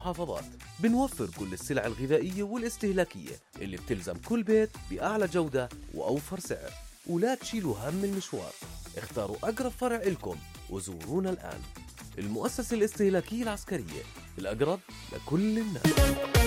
المحافظات. بنوفر كل السلع الغذائية والاستهلاكية اللي بتلزم كل بيت بأعلى جودة وأوفر سعر. ولا تشيلوا هم المشوار، اختاروا أقرب فرع إلكم وزورونا الآن. المؤسسة الاستهلاكية العسكرية، الأقرب لكل الناس.